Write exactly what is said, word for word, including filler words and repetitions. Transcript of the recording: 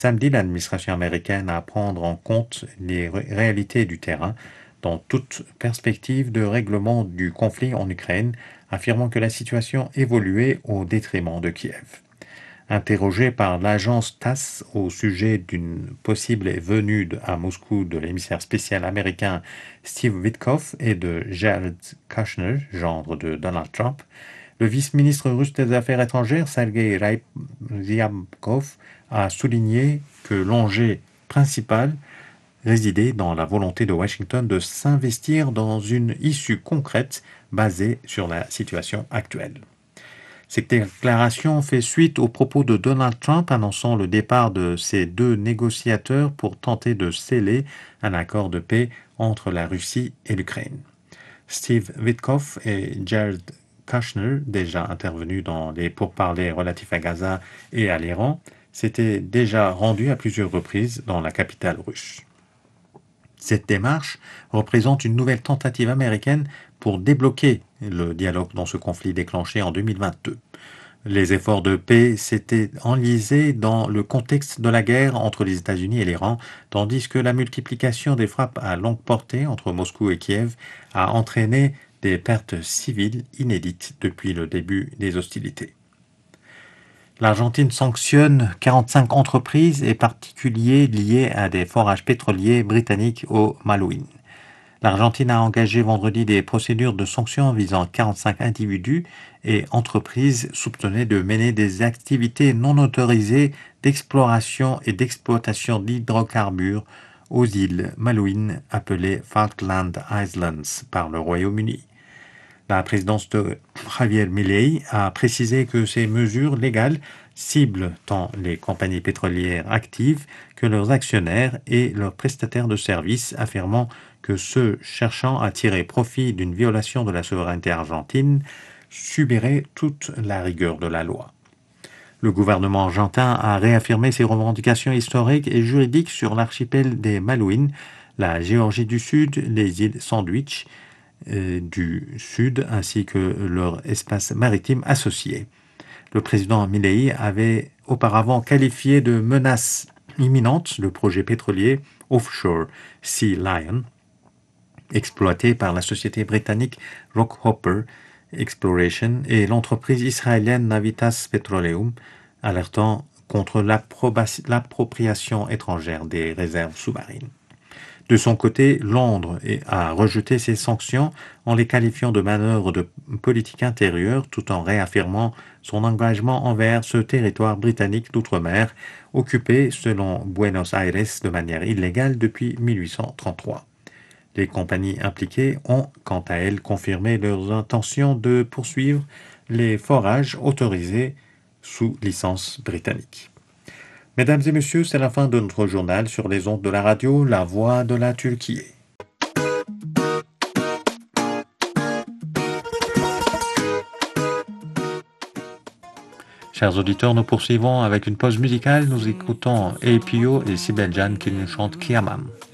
Samedi, l'administration américaine à prendre en compte les ré- réalités du terrain dans toute perspective de règlement du conflit en Ukraine, affirmant que la situation évoluait au détriment de Kiev. Interrogé par l'agence TASS au sujet d'une possible venue de- à Moscou de l'émissaire spécial américain Steve Witkoff et de Jared Kushner, gendre de Donald Trump, le vice-ministre russe des Affaires étrangères Sergei Rai- Ryabkov a souligné que l'enjeu principal résidait dans la volonté de Washington de s'investir dans une issue concrète basée sur la situation actuelle. Cette déclaration fait suite aux propos de Donald Trump annonçant le départ de ces deux négociateurs pour tenter de sceller un accord de paix entre la Russie et l'Ukraine. Steve Witkoff et Jared Kushner, déjà intervenus dans les pourparlers relatifs à Gaza et à l'Iran, s'étaient déjà rendus à plusieurs reprises dans la capitale russe. Cette démarche représente une nouvelle tentative américaine pour débloquer le dialogue dans ce conflit déclenché en deux mille vingt-deux. Les efforts de paix s'étaient enlisés dans le contexte de la guerre entre les États-Unis et l'Iran, tandis que la multiplication des frappes à longue portée entre Moscou et Kiev a entraîné des pertes civiles inédites depuis le début des hostilités. L'Argentine sanctionne quarante-cinq entreprises et particuliers liés à des forages pétroliers britanniques au Malouine. L'Argentine a engagé vendredi des procédures de sanctions visant quarante-cinq individus et entreprises soupçonnées de mener des activités non autorisées d'exploration et d'exploitation d'hydrocarbures aux îles Malouines appelées Falkland Islands par le Royaume-Uni. La présidence de Javier Milei a précisé que ces mesures légales ciblent tant les compagnies pétrolières actives que leurs actionnaires et leurs prestataires de services, affirmant que ceux cherchant à tirer profit d'une violation de la souveraineté argentine subiraient toute la rigueur de la loi. Le gouvernement argentin a réaffirmé ses revendications historiques et juridiques sur l'archipel des Malouines, la Géorgie du Sud, les îles Sandwich euh, du Sud ainsi que leur espace maritime associé. Le président Milei avait auparavant qualifié de menace imminente le projet pétrolier offshore Sea Lion, exploité par la société britannique Rockhopper Exploration et l'entreprise israélienne Navitas Petroleum, alertant contre l'appropriation étrangère des réserves sous-marines. De son côté, Londres a rejeté ces sanctions en les qualifiant de manœuvres de politique intérieure tout en réaffirmant son engagement envers ce territoire britannique d'outre-mer occupé, selon Buenos Aires, de manière illégale depuis mille huit cent trente-trois. Les compagnies impliquées ont, quant à elles, confirmé leurs intentions de poursuivre les forages autorisés sous licence britannique. Mesdames et messieurs, c'est la fin de notre journal sur les ondes de la radio La Voix de la Turquie. Chers auditeurs, nous poursuivons avec une pause musicale. Nous écoutons A P O et Sibel Can qui nous chantent Kiamam.